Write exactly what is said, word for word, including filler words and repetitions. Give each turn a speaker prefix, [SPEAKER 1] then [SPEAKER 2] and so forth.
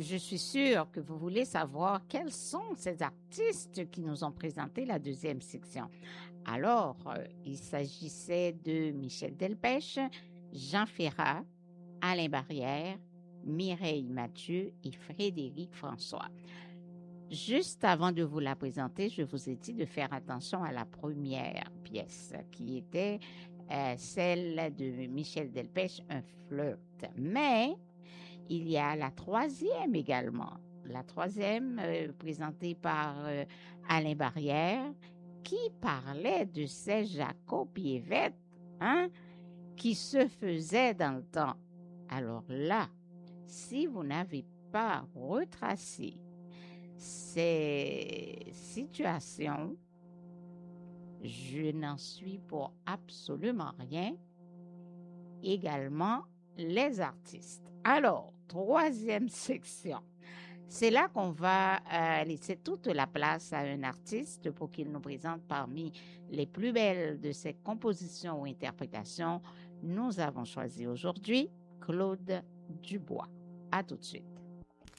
[SPEAKER 1] je suis sûre que vous voulez savoir quels sont ces artistes qui nous ont présenté la deuxième section. Alors, euh, il s'agissait de Michel Delpech, Jean Ferrat, Alain Barrière, Mireille Mathieu et Frédéric François. Juste avant de vous la présenter, je vous ai dit de faire attention à la première pièce qui était euh, celle de Michel Delpech, Un flirt. Mais il y a la troisième également. La troisième, euh, présentée par euh, Alain Barrière, qui parlait de ces Jacob Piévette, hein, qui se faisaient dans le temps. Alors là, si vous n'avez pas retracé ces situations, je n'en suis pour absolument rien. Également, les artistes. Alors, troisième section. C'est là qu'on va euh, laisser toute la place à un artiste pour qu'il nous présente parmi les plus belles de ses compositions ou interprétations. Nous avons choisi aujourd'hui Claude Dubois. À tout de suite.